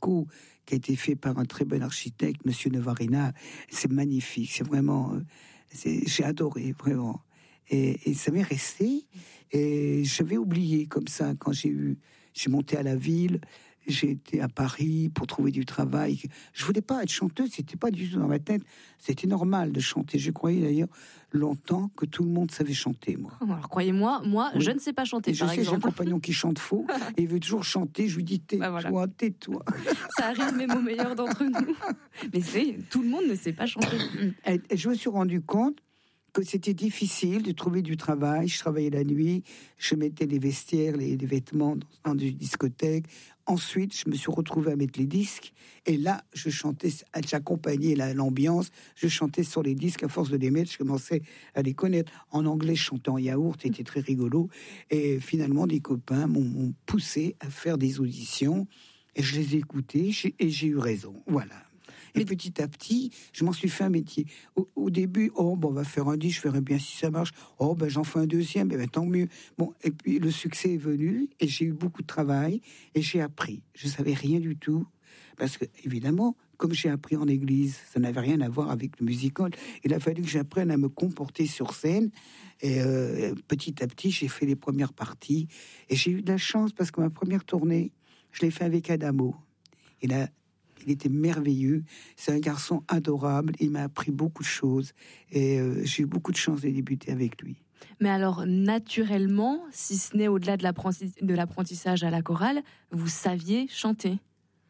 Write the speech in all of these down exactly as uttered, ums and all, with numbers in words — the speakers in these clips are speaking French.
déco qui a été fait par un très bon architecte, Monsieur Novarina. C'est magnifique, c'est vraiment, c'est, j'ai adoré vraiment. Et, et ça m'est resté. Et j'avais oublié comme ça quand j'ai eu, j'ai monté à la ville. J'ai été à Paris pour trouver du travail. Je voulais pas être chanteuse, c'était pas du tout dans ma tête. C'était normal de chanter. Je croyais d'ailleurs longtemps que tout le monde savait chanter, moi. Alors croyez-moi, moi, oui. je ne sais pas chanter. Et je par sais, exemple. J'ai un compagnon qui chante faux et il veut toujours chanter. Je lui dis tais-toi, bah voilà. tais-toi. Ça arrive même aux meilleurs d'entre nous. Mais c'est tout le monde ne sait pas chanter. Et, et je me suis rendu compte que c'était difficile de trouver du travail. Je travaillais la nuit, je mettais les vestiaires, les, les vêtements dans, dans une discothèque. Ensuite, je me suis retrouvé à mettre les disques. Et là, je chantais, j'accompagnais la, l'ambiance. Je chantais sur les disques. À force de les mettre, je commençais à les connaître. En anglais, je chantais en yaourt, c'était très rigolo. Et finalement, des copains m'ont, m'ont poussé à faire des auditions. Et je les ai écoutés et j'ai eu raison. Voilà. Et Mais... petit à petit, je m'en suis fait un métier. Au, au début, oh, bon, on va faire un disque, je verrai bien si ça marche. Oh, ben, j'en fais un deuxième, ben, tant mieux. Bon, et puis, le succès est venu, et j'ai eu beaucoup de travail, et j'ai appris. Je savais rien du tout. Parce que, évidemment, comme j'ai appris en église, ça n'avait rien à voir avec le musical. Il a fallu que j'apprenne à me comporter sur scène. Et euh, petit à petit, j'ai fait les premières parties. Et j'ai eu de la chance, parce que ma première tournée, je l'ai fait avec Adamo. Il a Il était merveilleux. C'est un garçon adorable. Il m'a appris beaucoup de choses. Et euh, j'ai eu beaucoup de chance de débuter avec lui. Mais alors, naturellement, si ce n'est au-delà de, l'apprenti- de l'apprentissage à la chorale, vous saviez chanter?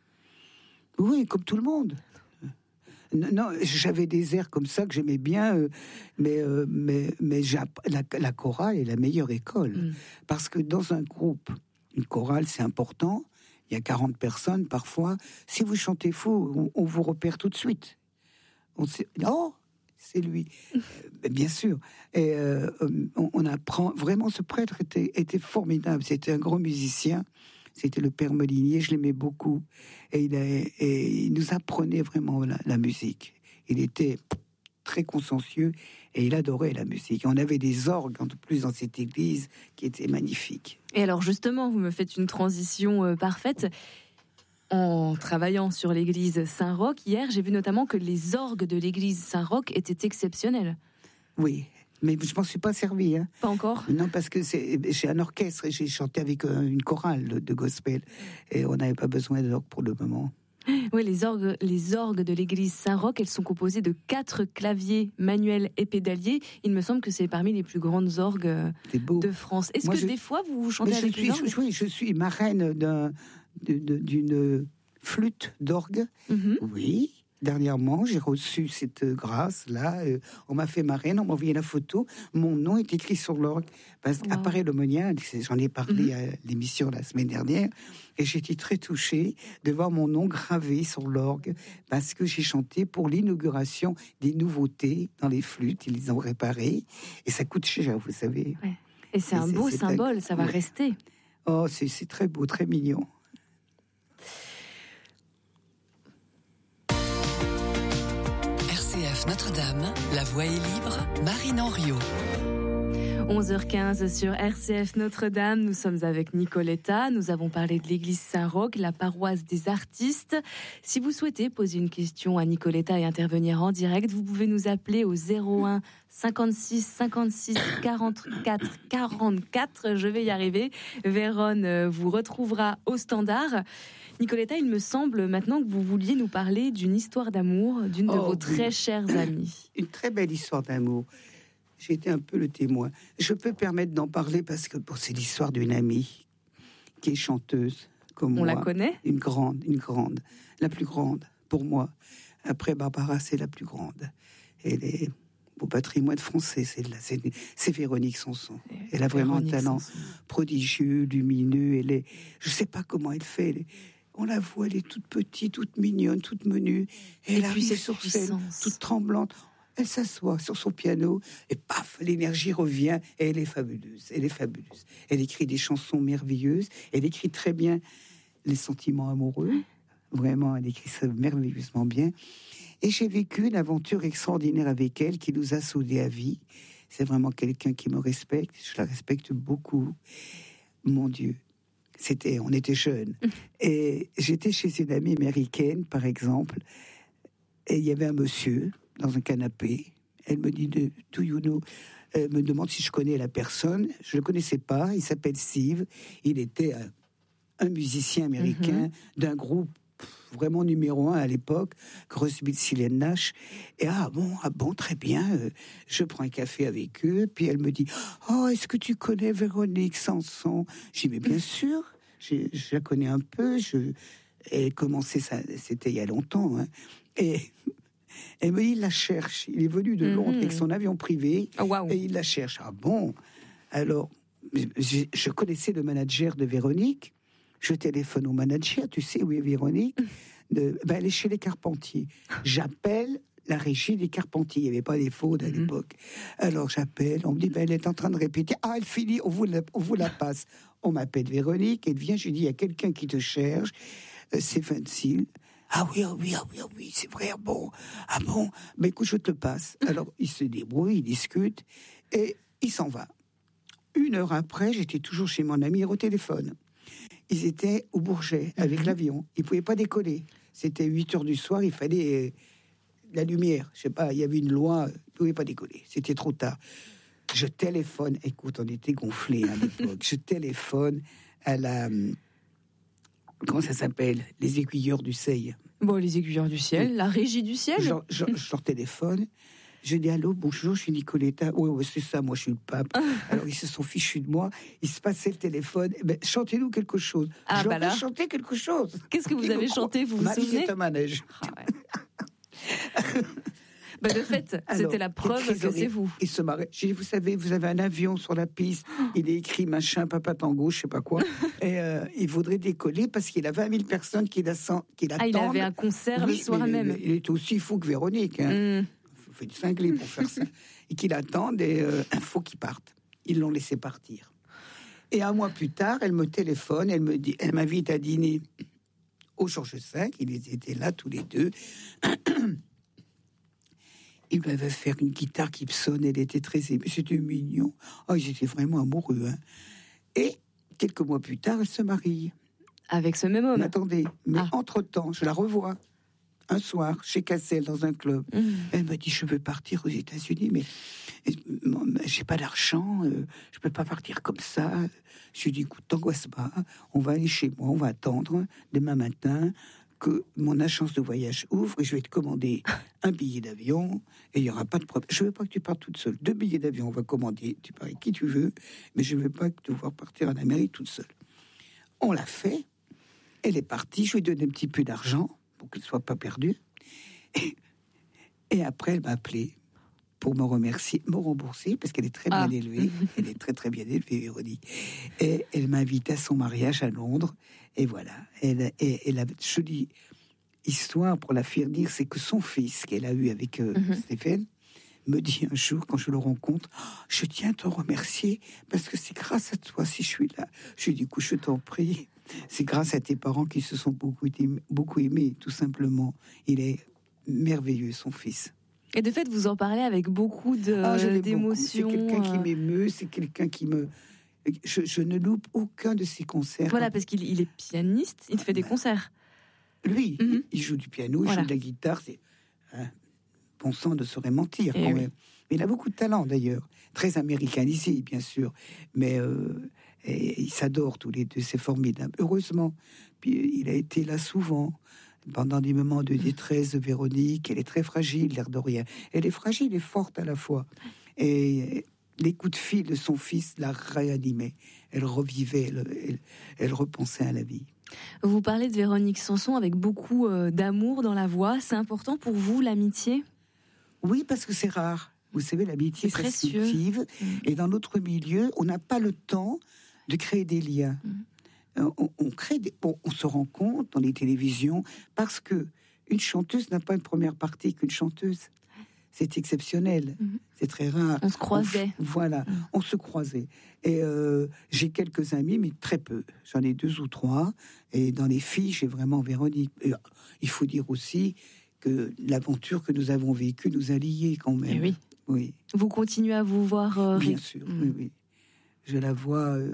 Oui, comme tout le monde. Non, j'avais des airs comme ça que j'aimais bien, euh, mais, euh, mais, mais la, la chorale est la meilleure école. Mm. Parce que dans un groupe, une chorale, c'est important. Il y a quarante personnes parfois. Si vous chantez faux, on, on vous repère tout de suite. On sait, oh, c'est lui. euh, bien sûr. Et euh, on, on apprend. Vraiment, ce prêtre était, était formidable. C'était un grand musicien. C'était le père Molinier. Je l'aimais beaucoup. Et il, a, et il nous apprenait vraiment la, la musique. Il était très consciencieux et il adorait la musique. On avait des orgues en plus dans cette église qui étaient magnifiques. Et alors justement, vous me faites une transition euh, parfaite. En travaillant sur l'église Saint-Roch, hier, j'ai vu notamment que les orgues de l'église Saint-Roch étaient exceptionnels. Oui, mais je m'en suis pas servi. Hein. Pas encore ? Non, parce que c'est, j'ai un orchestre et j'ai chanté avec une chorale de gospel. Et on n'avait pas besoin d'orgue pour le moment. Oui, les orgues, les orgues de l'église Saint-Roch, elles sont composées de quatre claviers manuels et pédaliers. Il me semble que c'est parmi les plus grandes orgues de France. Est-ce Moi, que je... des fois vous chantez avec les orgues ? Oui, je suis marraine d'un, d'une flûte d'orgue. Mm-hmm. Oui. Dernièrement, j'ai reçu cette grâce-là. Euh, on m'a fait marraine, on m'a envoyé la photo. Mon nom est écrit sur l'orgue. Parce qu'à wow. Paris Lemonien, j'en ai parlé mm-hmm. à l'émission la semaine dernière, et j'étais très touchée de voir mon nom gravé sur l'orgue, parce que j'ai chanté pour l'inauguration des nouveautés dans les flûtes. Ils les ont réparées, et ça coûte cher, vous savez. Ouais. Et c'est et un c'est, beau c'est symbole, un... ça va ouais. rester. Oh, c'est, c'est très beau, très mignon. Notre-Dame, la voix est libre, Marine Henriot. onze heures quinze sur R C F Notre-Dame, nous sommes avec Nicoletta, nous avons parlé de l'église Saint-Roch, la paroisse des artistes. Si vous souhaitez poser une question à Nicoletta et intervenir en direct, vous pouvez nous appeler au zéro un cinquante-six cinquante-six quarante-quatre quarante-quatre, je vais y arriver. Véronne vous retrouvera au standard. Nicoletta, il me semble maintenant que vous vouliez nous parler d'une histoire d'amour d'une oh, de vos oui. très chères amies. Une très belle histoire d'amour. J'ai été un peu le témoin. Je peux permettre d'en parler parce que bon, c'est l'histoire d'une amie qui est chanteuse comme On moi. On la connaît ? Une grande, une grande, la plus grande pour moi. Après Barbara, c'est la plus grande. Elle est au patrimoine français. C'est, la, c'est, c'est Véronique Sanson. Elle a vraiment Véronique un talent Sanson. prodigieux, lumineux. Elle est, je sais pas comment elle fait. Elle est, on la voit, elle est toute petite, toute mignonne, toute menue. Et elle arrive sur scène, toute tremblante. Elle s'assoit sur son piano et paf, l'énergie revient et elle est fabuleuse. Elle est fabuleuse. Elle écrit des chansons merveilleuses. Elle écrit très bien les sentiments amoureux. Vraiment, elle écrit ça merveilleusement bien. Et j'ai vécu une aventure extraordinaire avec elle qui nous a soudés à vie. C'est vraiment quelqu'un qui me respecte. Je la respecte beaucoup. Mon Dieu. C'était, on était jeunes. Et j'étais chez une amie américaine, par exemple, et il y avait un monsieur dans un canapé. Elle me dit, de, do you know, elle me demande si je connais la personne. Je ne le connaissais pas. Il s'appelle Steve. Il était un, un musicien américain mm-hmm. d'un groupe vraiment numéro un à l'époque, Crosby, Stills and Nash. Et ah bon, ah bon, très bien. Euh, je prends un café avec eux. Puis elle me dit, oh, est-ce que tu connais Véronique Sanson? J'ai dit, mais bien sûr, je, je la connais un peu. Je, elle commençait ça, c'était il y a longtemps. Hein. Et elle me dit, il la cherche. Il est venu de Londres mm-hmm. avec son avion privé. Oh, wow. Et il la cherche. Ah bon? Alors, je, je connaissais le manager de Véronique. Je téléphone au manager, tu sais où est Véronique, de, ben elle est chez les Carpentiers. J'appelle la régie des Carpentiers, il n'y avait pas les fautes à l'époque. Alors j'appelle, on me dit, ben elle est en train de répéter, ah elle finit, on vous la, on vous la passe. On m'appelle Véronique, elle vient, je dis, il y a quelqu'un qui te cherche, euh, c'est Vincile. Ah oui, ah oui, ah oui, ah oui, c'est vrai, bon, ah bon, ben écoute, je te le passe. Alors il se débrouille, il discute, et il s'en va. Une heure après, j'étais toujours chez mon ami au téléphone. Ils étaient au Bourget avec mmh. l'avion. Ils ne pouvaient pas décoller. C'était huit heures du soir, il fallait euh, la lumière. Je sais pas, il y avait une loi, ils ne pouvaient pas décoller. C'était trop tard. Je téléphone, écoute, on était gonflés à l'époque. Je téléphone à la... Comment ça s'appelle? Les aiguilleurs du ciel. Bon, les aiguilleurs du ciel, oui. La régie du ciel. Je, je, je leur téléphone. Je dis, allô, bonjour, je suis Nicoletta. Oui, ouais, c'est ça, moi, je suis le pape. Alors, ils se sont fichus de moi. Ils se passaient le téléphone. Eh ben, chantez-nous quelque chose. Ah, je bah là. chanté quelque chose. Qu'est-ce que vous avez chanté, vous vous Ma souvenez? vie est un manège. Ah, ouais. Bah, de fait, alors, c'était la preuve que c'est vous. Ils se marraient. J'ai dit, vous savez, vous avez un avion sur la piste. Il est écrit machin, papa tango, je sais pas quoi. Et euh, il voudrait décoller parce qu'il a vingt mille personnes qui l'attendent. Ah, il avait un concert oui, le soir mais, même. Mais, il est aussi fou que Véronique. Hein. Mm. Fait du cinglé pour faire ça, et qu'il attende, et euh, il faut qu'il parte. Ils l'ont laissé partir. Et un mois plus tard, elle me téléphone, elle me dit, elle m'invite à dîner au Georges cinq, ils étaient là tous les deux. Il m'avait fait une guitare qui sonne, elle était très émue, c'était mignon. Oh, ils étaient vraiment amoureux. Hein. Et quelques mois plus tard, elle se marie. Avec ce même homme? Mais attendez, mais ah. entre-temps, je la revois. Un soir, chez Cassel, dans un club. Mmh. Elle m'a dit, je veux partir aux États-Unis, mais j'ai pas d'argent, euh, je peux pas partir comme ça. Je lui ai dit, écoute, t'angoisse pas, on va aller chez moi, on va attendre demain matin que mon agence de voyage ouvre et je vais te commander un billet d'avion et il y aura pas de problème. Je veux pas que tu partes toute seule. Deux billets d'avion, on va commander, tu pars avec qui tu veux, mais je veux pas devoir partir en Amérique toute seule. On l'a fait, elle est partie, je lui ai donné un petit peu d'argent pour qu'il ne soit pas perdu. Et, et après, elle m'a appelé pour me remercier, me rembourser, parce qu'elle est très bien ah. élevée. Elle est très, très bien élevée, Véronique. Et elle m'a invité à son mariage à Londres. Et voilà. Elle, et, et la jolie histoire, pour la faire dire, c'est que son fils, qu'elle a eu avec euh, mm-hmm. Stéphane, me dit un jour, quand je le rencontre, oh, je tiens à te remercier, parce que c'est grâce à toi si je suis là. Je lui dis, écoute, je t'en prie. C'est grâce à tes parents qui se sont beaucoup aimés, beaucoup aimés, tout simplement. Il est merveilleux, son fils. Et de fait, vous en parlez avec beaucoup de, ah, d'émotions. C'est quelqu'un qui m'émeut, c'est quelqu'un qui me... Je, je ne loupe aucun de ses concerts. Voilà, parce qu'il il est pianiste, il fait des concerts. Lui, mm-hmm. il, il joue du piano, voilà. Il joue de la guitare. C'est, hein, bon sang ne saurait mentir, Et quand oui. même. Mais il a beaucoup de talent, d'ailleurs. Très américanisé, bien sûr. Mais... Euh, Et ils s'adorent tous les deux, c'est formidable. Heureusement, puis il a été là souvent, pendant des moments de détresse de Véronique. Elle est très fragile, l'air de rien. Elle est fragile et forte à la fois. Et les coups de fil de son fils la réanimaient. Elle revivait, elle, elle, elle repensait à la vie. Vous parlez de Véronique Sanson avec beaucoup euh, d'amour dans la voix. C'est important pour vous, l'amitié? Oui, parce que c'est rare. Vous savez, l'amitié, ça se cultive. Mmh. Et dans notre milieu, on n'a pas le temps de créer des liens. Mmh. On, on, crée des, on, on se rend compte dans les télévisions, parce que une chanteuse n'a pas une première partie qu'une chanteuse. C'est exceptionnel. Mmh. C'est très rare. On se croisait. On, voilà, mmh. on se croisait. Et euh, j'ai quelques amis, mais très peu. J'en ai deux ou trois. Et dans les filles, j'ai vraiment Véronique. Et il faut dire aussi que l'aventure que nous avons vécue nous a liés quand même. Et oui. Oui. Vous continuez à vous voir euh, Bien sûr, mmh. oui, oui. Je la vois euh,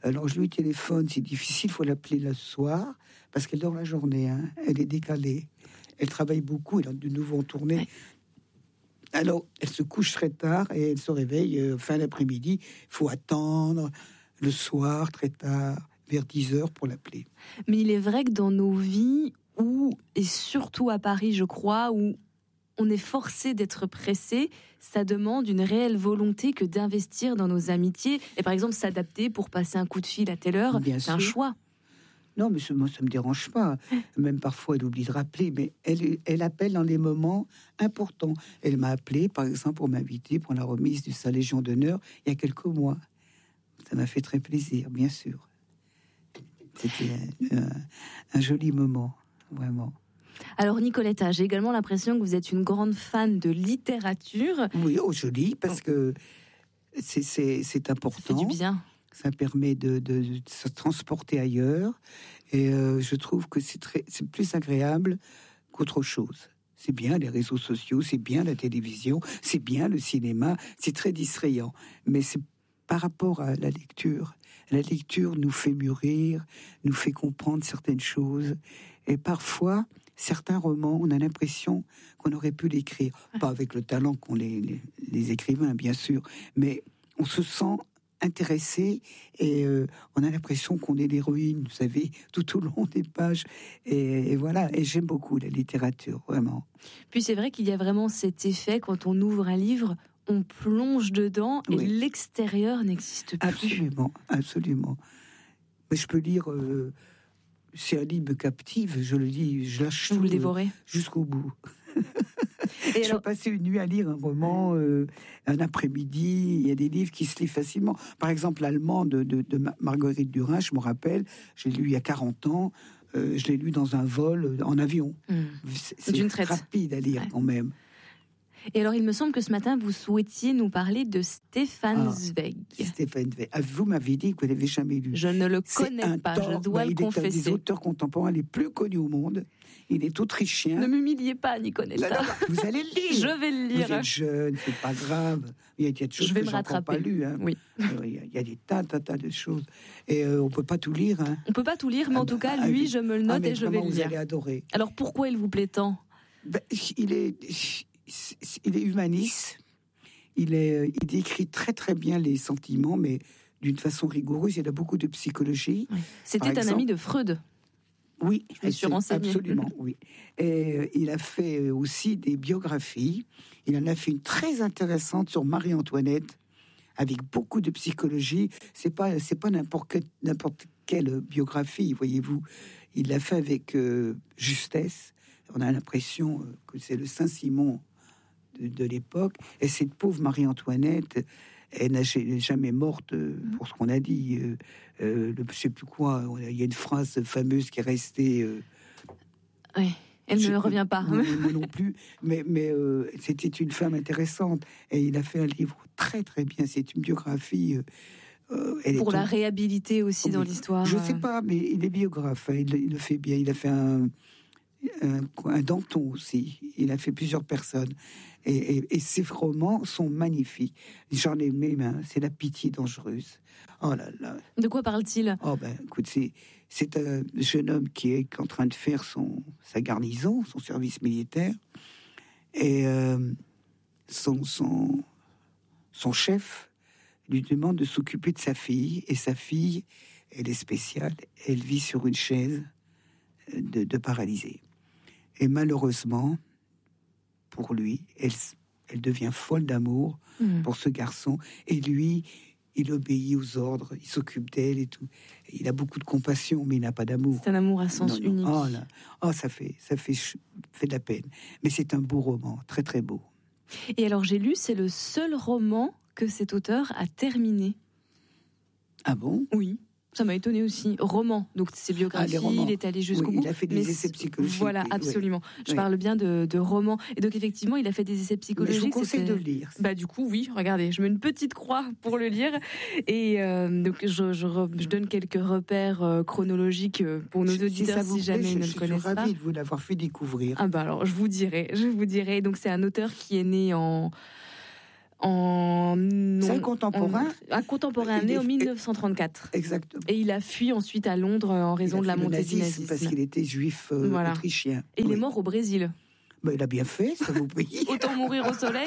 Alors je lui téléphone, c'est difficile, il faut l'appeler le soir, parce qu'elle dort la journée, hein. Elle est décalée. Elle travaille beaucoup, elle a de nouveau en tournée. Ouais. Alors, elle se couche très tard et elle se réveille euh, fin d'après-midi. Il faut attendre le soir, très tard, vers dix heures pour l'appeler. Mais il est vrai que dans nos vies, où, et surtout à Paris, je crois, où on est forcé d'être pressé, ça demande une réelle volonté que d'investir dans nos amitiés. Et par exemple, s'adapter pour passer un coup de fil à telle heure, Bien c'est sûr. un choix. Non, mais ça, moi, ça me dérange pas. Même parfois, elle oublie de rappeler, mais elle, elle appelle dans les moments importants. Elle m'a appelé, par exemple, pour m'inviter pour la remise de sa Légion d'honneur il y a quelques mois. Ça m'a fait très plaisir, bien sûr. C'était un, un, un joli moment, vraiment. Alors, Nicoletta, j'ai également l'impression que vous êtes une grande fan de littérature. Oui, oh, joli, parce que c'est, c'est, c'est important. Ça fait du bien. Ça permet de, de, de se transporter ailleurs. Et euh, je trouve que c'est, très, c'est plus agréable qu'autre chose. C'est bien les réseaux sociaux, c'est bien la télévision, c'est bien le cinéma, c'est très distrayant. Mais c'est par rapport à la lecture. La lecture nous fait mûrir, nous fait comprendre certaines choses. Et parfois, certains romans, on a l'impression qu'on aurait pu l'écrire. Pas avec le talent qu'ont les, les, les écrivains, bien sûr, mais on se sent intéressé et euh, on a l'impression qu'on est l'héroïne, vous savez, tout au long des pages. Et, et voilà, et j'aime beaucoup la littérature, vraiment. Puis c'est vrai qu'il y a vraiment cet effet, quand on ouvre un livre, on plonge dedans et oui. L'extérieur n'existe plus. Absolument, absolument. Mais je peux lire... Euh, c'est un livre me captive, je le lis, je lâche Vous tout, le dévorez euh, jusqu'au bout. Et je alors... peux passer une nuit à lire un roman, euh, un après-midi. Il y a des livres qui se lisent facilement. Par exemple, l'Allemand de, de, de Marguerite Duras, je me rappelle, j'ai lu il y a quarante ans, euh, je l'ai lu dans un vol, en avion. Mmh. C'est, c'est D'une traite. Rapide à lire, ouais. Quand même. Et alors, il me semble que ce matin, vous souhaitiez nous parler de Stefan ah, Zweig. Stefan Zweig. Vous m'avez dit que vous l'avez jamais lu. Je ne le connais pas, tort. je dois bah, le il confesser. Il est un des auteurs contemporains les plus connus au monde. Il est autrichien. Ne m'humiliez pas, Nicoletta. Là, là, vous allez le lire. Je vais le lire. Vous êtes jeune, c'est pas grave. Il y a des choses je vais que me j'ai encore pas lues. Hein. Oui. Il y, a, il y a des tas, tas, tas de choses. Et euh, on peut pas tout lire. Hein. On peut pas tout lire, mais ah, en tout cas, ah, lui, oui. je me le note ah, et je vais le vous lire. Allez adorer. Alors, pourquoi il vous plaît tant? ben, Il est... Il est humaniste, il, est, il décrit très très bien les sentiments, mais d'une façon rigoureuse. Il a beaucoup de psychologie. Oui. C'était un ami de Freud. Oui, je me suis renseignée. Absolument, oui. Et euh, il a fait aussi des biographies. Il en a fait une très intéressante sur Marie-Antoinette, avec beaucoup de psychologie. C'est pas, c'est pas n'importe quelle, n'importe quelle biographie, voyez-vous. Il l'a fait avec euh, justesse. On a l'impression que c'est le Saint-Simon de, de l'époque. Et cette pauvre Marie-Antoinette, elle n'a jamais morte pour ce qu'on a dit. Euh, euh, le, je sais plus quoi. Il y a une phrase fameuse qui est restée. Euh, oui, elle ne me revient pas. Moi, moi non plus. Mais, mais euh, c'était une femme intéressante. Et il a fait un livre très très bien. C'est une biographie. Euh, elle pour est la en... réhabiliter aussi oui. Dans l'histoire. Je sais pas, mais il est biographe. Hein, il, il le fait bien. Il a fait un. Un, un Danton aussi, il a fait plusieurs personnes et, et, et ses romans sont magnifiques. J'en ai aimé, hein, c'est La pitié dangereuse. Oh là là. De quoi parle-t-il? Oh ben, écoute, c'est, c'est un jeune homme qui est en train de faire son, sa garnison, son service militaire, et euh, son, son, son chef lui demande de s'occuper de sa fille, et sa fille, elle est spéciale, elle vit sur une chaise de, de paralysée. Et malheureusement, pour lui, elle, elle devient folle d'amour mmh. pour ce garçon. Et lui, il obéit aux ordres, il s'occupe d'elle et tout. Et il a beaucoup de compassion, mais il n'a pas d'amour. C'est un amour à sens non, non. unique. Oh, là. oh ça, fait, ça fait, fait de la peine. Mais c'est un beau roman, très très beau. Et alors j'ai lu, c'est le seul roman que cet auteur a terminé. Ah bon? Oui. Ça m'a étonné aussi. Roman, donc c'est biographies, ah, il est allé jusqu'au oui, bout. Il a fait des essais psychologiques. Voilà, absolument. Oui. Je oui. parle bien de, de romans. Et donc effectivement, il a fait des essais psychologiques. Mais je vous conseille de le lire. Bah du coup, oui. Regardez, je mets une petite croix pour le lire. Et euh, donc je, je, je donne quelques repères euh, chronologiques pour nos auditeurs si, si jamais ils ne le connaissent pas. Je suis ravie de vous l'avoir fait découvrir. Ah bah alors, je vous dirai, je vous dirai. Donc c'est un auteur qui est né en En... C'est un contemporain. En... Un contemporain né en mille neuf cent trente-quatre. Exactement. Et il a fui ensuite à Londres en raison de la montée du nazisme. Parce qu'il était juif euh, voilà. autrichien. Et oui. Il est mort au Brésil. Ben, il a bien fait, ça vous paye. Autant mourir au soleil.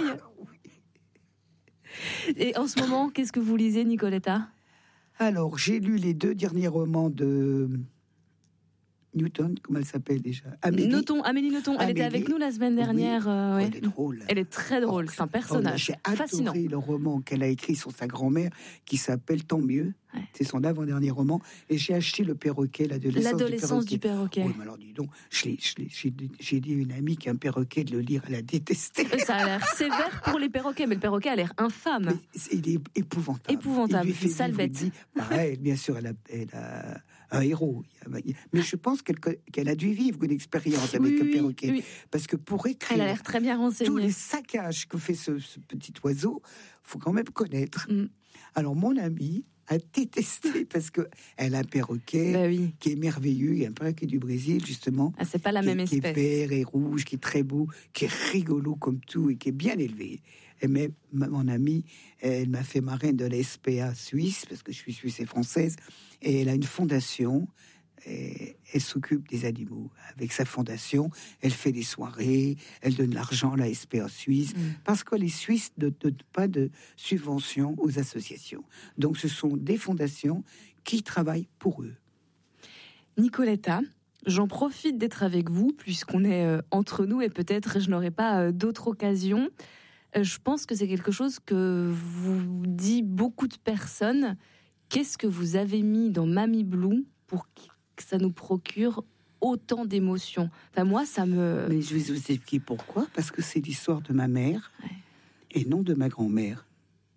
Et en ce moment, qu'est-ce que vous lisez, Nicoletta ? Alors, j'ai lu les deux derniers romans de Newton, comment elle s'appelle déjà ? Amélie. Nothomb, Amélie Nothomb, elle Amélie. était avec nous la semaine dernière. Oui. Euh, ouais. Elle est drôle. Elle est très drôle, oh, c'est un personnage oh, fascinant. J'ai adoré le roman qu'elle a écrit sur sa grand-mère, qui s'appelle Tant mieux. Ouais. C'est son avant-dernier roman. Et j'ai acheté Le perroquet, l'adolescence, l'adolescence du perroquet. Du perroquet. Oui, mais alors dis donc, je l'ai, je l'ai, j'ai, j'ai dit à une amie qu'un perroquet de le lire, elle a détesté. Ça a l'air sévère pour les perroquets, mais le perroquet a l'air infâme. Mais il est épouvantable. Épouvantable, une sale bête. Dit, pareil, bien sûr, elle a, elle a un héros. Mais je pense qu'elle, qu'elle a dû vivre une expérience avec oui, un perroquet. Oui. Parce que pour écrire elle a l'air très bien renseignée. tous les saccages que fait ce, ce petit oiseau, il faut quand même connaître. Mm. Alors, mon amie a détesté parce que elle a un perroquet bah oui. qui est merveilleux, il y a un perroquet du Brésil justement. Ah, c'est pas la même est, espèce. Qui est vert et rouge, qui est très beau, qui est rigolo comme tout et qui est bien élevé. Et mais mon amie, elle m'a fait marraine de la S P A suisse parce que je suis suisse et française et elle a une fondation. Et elle s'occupe des animaux. Avec sa fondation, elle fait des soirées, elle donne l'argent à la S P A suisse, mmh. parce que les Suisses ne donnent pas de subventions aux associations. Donc ce sont des fondations qui travaillent pour eux. Nicoletta, j'en profite d'être avec vous, puisqu'on est euh, entre nous, et peut-être je n'aurai pas euh, d'autres occasions. Euh, je pense que c'est quelque chose que vous dit beaucoup de personnes. Qu'est-ce que vous avez mis dans Mamie Blue pour que ça nous procure autant d'émotions? Enfin, moi, ça me... Mais je vais vous expliquer pourquoi. Parce que c'est l'histoire de ma mère ouais. et non de ma grand-mère.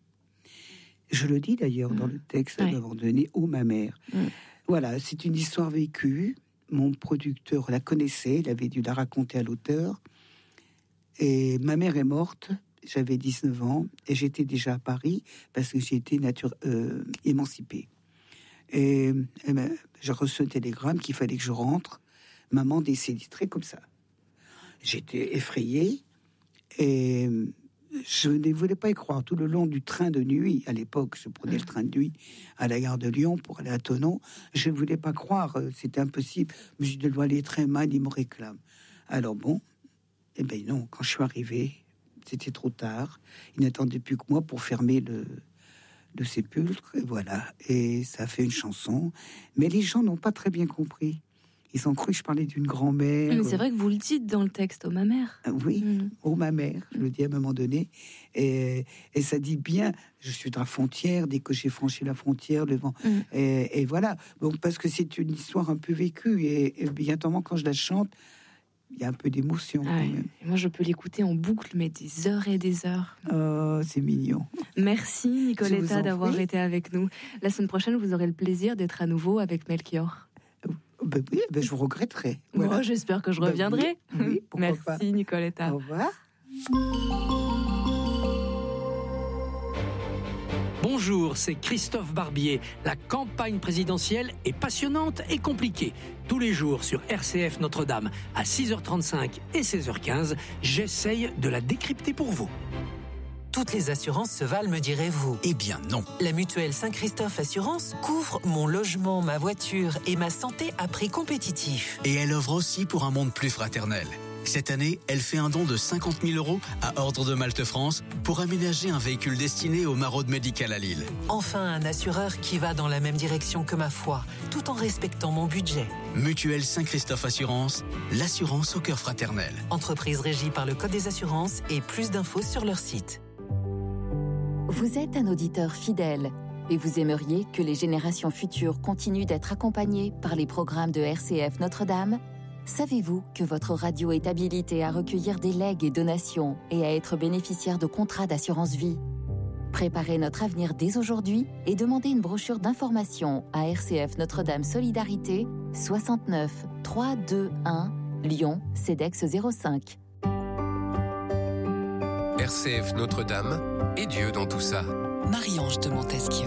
Je le dis d'ailleurs mmh. dans le texte ouais. d'avoir donné « Oh, ma mère mmh. ». Voilà, c'est une histoire vécue. Mon producteur la connaissait, il avait dû la raconter à l'auteur. Et ma mère est morte, j'avais dix-neuf ans, et j'étais déjà à Paris parce que j'ai été nature, euh, émancipée. Et, et ben, j'ai reçu un télégramme qu'il fallait que je rentre. Maman décédée, très comme ça. J'étais effrayée et je ne voulais pas y croire. Tout le long du train de nuit, à l'époque, je prenais le train de nuit à la gare de Lyon pour aller à Thonon. Je ne voulais pas croire, c'était impossible. Je me suis dit, je dois aller très mal, il me réclame. Alors bon, eh bien non, quand je suis arrivé, c'était trop tard. Il n'attendait plus que moi pour fermer le... de sépulcre, et voilà, et ça a fait une chanson, mais les gens n'ont pas très bien compris. Ils ont cru que je parlais d'une grand-mère. Mais c'est vrai que vous le dites dans le texte, oh ma mère. Oui, mmh. oh ma mère, je le dis à un moment donné, et, et ça dit bien, je suis de la frontière, dès que j'ai franchi la frontière, le vent, mmh. et, et voilà, donc parce que c'est une histoire un peu vécue, et, et bientôt quand je la chante, il y a un peu d'émotion. Ah, quand même. Moi, je peux l'écouter en boucle, mais des heures et des heures. Oh, c'est mignon. Merci, Nicoletta, d'avoir été avec nous. La semaine prochaine, vous aurez le plaisir d'être à nouveau avec Melchior. Ben oui, ben je vous regretterai. Voilà. Oh, j'espère que je reviendrai. Ben oui, oui, merci, pas. Nicoletta. Au revoir. Bonjour, c'est Christophe Barbier. La campagne présidentielle est passionnante et compliquée. Tous les jours sur R C F Notre-Dame, à six heures trente-cinq et seize heures quinze, j'essaye de la décrypter pour vous. Toutes les assurances se valent, me direz-vous? Eh bien non. La mutuelle Saint-Christophe Assurance couvre mon logement, ma voiture et ma santé à prix compétitif. Et elle offre aussi pour un monde plus fraternel. Cette année, elle fait un don de cinquante mille euros à Ordre de Malte France pour aménager un véhicule destiné au Maraude médical à Lille. Enfin, un assureur qui va dans la même direction que ma foi, tout en respectant mon budget. Mutuelle Saint-Christophe Assurance, l'assurance au cœur fraternel. Entreprise régie par le Code des assurances et plus d'infos sur leur site. Vous êtes un auditeur fidèle et vous aimeriez que les générations futures continuent d'être accompagnées par les programmes de R C F Notre-Dame? Savez-vous que votre radio est habilitée à recueillir des legs et donations et à être bénéficiaire de contrats d'assurance vie? Préparez notre avenir dès aujourd'hui et demandez une brochure d'information à R C F Notre-Dame Solidarité, soixante-neuf trois cent vingt-et-un, Lyon, CEDEX zéro cinq. R C F Notre-Dame et Dieu dans tout ça. Marie-Ange de Montesquieu.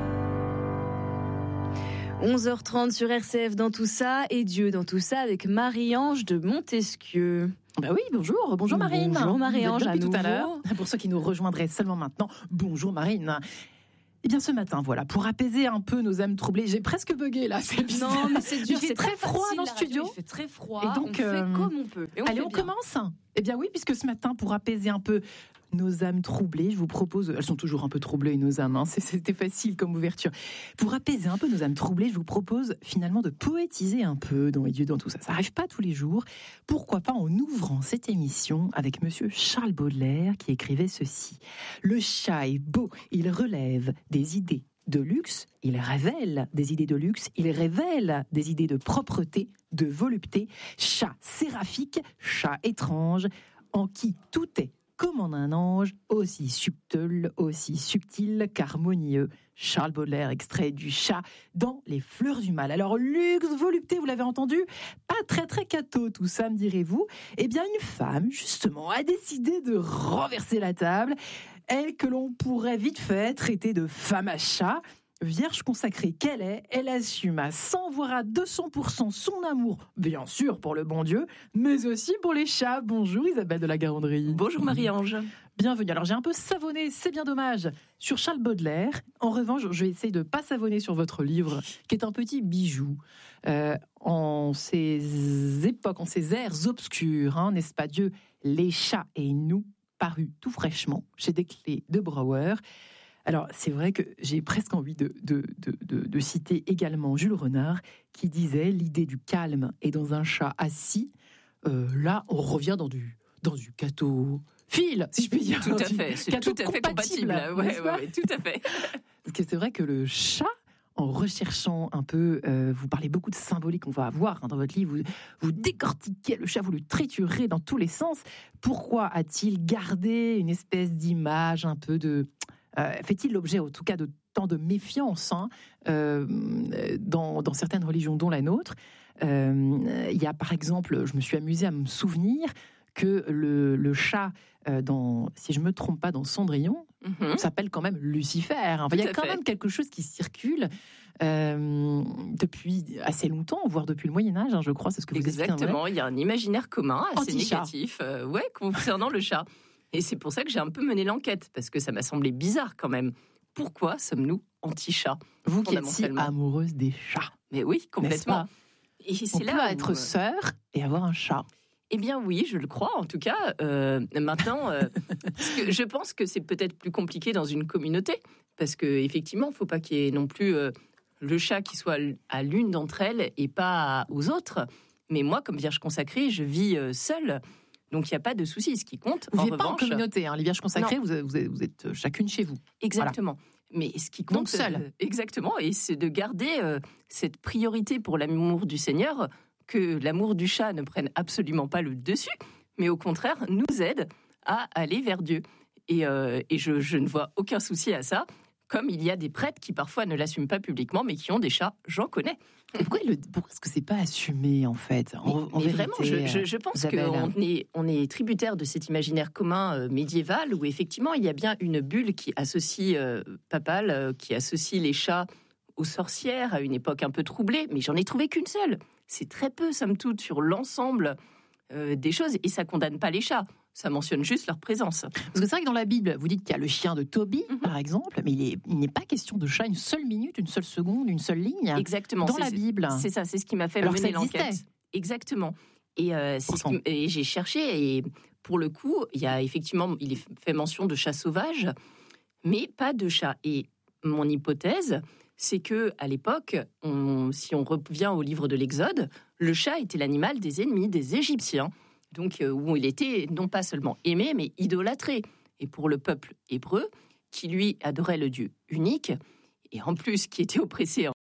onze heures trente sur R C F dans tout ça et Dieu dans tout ça avec Marie-Ange de Montesquieu. Bah oui, bonjour, bonjour Marine. Bonjour Marie-Ange, Depuis à tout à nouveau. l'heure. Pour ceux qui nous rejoindraient seulement maintenant, bonjour Marine. Eh bien ce matin, voilà, pour apaiser un peu nos âmes troublées, j'ai presque bugué là, c'est bizarre. Non, mais c'est dur, Il fait c'est très pas froid facile, dans le la radio, studio. Il fait très froid. Et donc, on euh, fait comme on peut. Et on Allez, fait on bien. commence. Eh bien oui, puisque ce matin, pour apaiser un peu nos âmes troublées, je vous propose, elles sont toujours un peu troublées nos âmes, hein, c'était facile comme ouverture. Pour apaiser un peu nos âmes troublées, je vous propose finalement de poétiser un peu dans les dieux, dans tout ça. Ça n'arrive pas tous les jours. Pourquoi pas en ouvrant cette émission avec monsieur Charles Baudelaire qui écrivait ceci. Le chat est beau, il relève des idées de luxe, il révèle des idées de luxe, il révèle des idées de propreté, de volupté. Chat séraphique, chat étrange, en qui tout est comme en un ange, aussi subtil, aussi subtil qu'harmonieux. Charles Baudelaire, extrait du Chat dans Les Fleurs du Mal. Alors, luxe, volupté, vous l'avez entendu, pas très très catho tout ça, me direz-vous. Eh bien, une femme, justement, a décidé de renverser la table. Elle que l'on pourrait vite fait traiter de femme à chat. Vierge consacrée qu'elle est, elle assume à cent voire à deux cents pour cent son amour, bien sûr pour le bon Dieu, mais aussi pour les chats. Bonjour Isabelle de la Garandrie. Bonjour Marie-Ange. Bienvenue. Alors j'ai un peu savonné, c'est bien dommage, sur Charles Baudelaire. En revanche, je vais essayer de ne pas savonner sur votre livre, qui est un petit bijou. Euh, en ces époques, en ces ères obscures, hein, n'est-ce pas Dieu, Les chats et nous, paru tout fraîchement chez Desclés de Brouwer. Alors, c'est vrai que j'ai presque envie de, de, de, de, de citer également Jules Renard, qui disait « L'idée du calme est dans un chat assis. Euh, » Là, on revient dans du, dans du catophile, si je puis dire. Tout à fait, c'est tout à fait compatible. Ouais, ouais, ouais, tout à fait. Parce que c'est vrai que le chat, en recherchant un peu, euh, vous parlez beaucoup de symbolique qu'on va avoir hein, dans votre livre, vous, vous décortiquez le chat, vous le triturez dans tous les sens. Pourquoi a-t-il gardé une espèce d'image un peu de... Euh, fait-il l'objet, en tout cas, de tant de méfiance hein, euh, dans, dans certaines religions, dont la nôtre. Euh, il y a, par exemple, je me suis amusée à me souvenir que le, le chat, euh, dans, si je ne me trompe pas, dans Cendrillon, mm-hmm. s'appelle quand même Lucifer. Enfin, il y a quand fait. même quelque chose qui circule euh, depuis assez longtemps, voire depuis le Moyen-Âge, hein, je crois, c'est ce que vous expliquez. Exactement, il y a un imaginaire commun assez Anti-chat. négatif euh, ouais, concernant le chat. Et c'est pour ça que j'ai un peu mené l'enquête, parce que ça m'a semblé bizarre quand même. Pourquoi sommes-nous anti-chats ? Vous qui êtes si amoureuse des chats. Mais oui, complètement. Et c'est On là peut où... être sœur et avoir un chat. Eh bien oui, je le crois. En tout cas, euh, maintenant, euh, parce que je pense que c'est peut-être plus compliqué dans une communauté, parce qu'effectivement, il ne faut pas qu'il y ait non plus euh, le chat qui soit à l'une d'entre elles et pas aux autres. Mais moi, comme vierge consacrée, je vis euh, seule. Donc, il n'y a pas de souci. Ce qui compte, vous en ne vivez revanche... pas en communauté. Hein. Les vierges consacrées, vous êtes, vous, êtes, vous êtes chacune chez vous. Exactement. Voilà. Mais ce qui compte... Donc, seule. Euh, exactement. Et c'est de garder euh, cette priorité pour l'amour du Seigneur, que l'amour du chat ne prenne absolument pas le dessus, mais au contraire, nous aide à aller vers Dieu. Et, euh, et je, je ne vois aucun souci à ça. Comme il y a des prêtres qui parfois ne l'assument pas publiquement, mais qui ont des chats, j'en connais. Pourquoi, le, pourquoi est-ce que c'est pas assumé en fait en, Mais, en mais vérité, vraiment, je, je, je pense qu'on est, on est tributaire de cet imaginaire commun euh, médiéval où effectivement il y a bien une bulle qui associe euh, papale, euh, qui associe les chats aux sorcières à une époque un peu troublée. Mais j'en ai trouvé qu'une seule. C'est très peu, somme toute, sur l'ensemble euh, des choses, et ça condamne pas les chats. Ça mentionne juste leur présence. Parce que c'est vrai que dans la Bible, vous dites qu'il y a le chien de Tobie, mm-hmm. par exemple, mais il, est, il n'est pas question de chat une seule minute, une seule seconde, une seule ligne. Exactement. Dans c'est, la Bible. C'est ça, c'est ce qui m'a fait Alors mener que ça l'enquête. Existait. Exactement. Et, euh, c'est ce qui, et j'ai cherché, et pour le coup, il y a effectivement, il est fait mention de chats sauvages, mais pas de chats. Et mon hypothèse, c'est que à l'époque, on, si on revient au livre de l'Exode, le chat était l'animal des ennemis des Égyptiens. Donc, euh, où il était non pas seulement aimé, mais idolâtré. Et pour le peuple hébreu, qui lui adorait le Dieu unique, et en plus qui était oppressé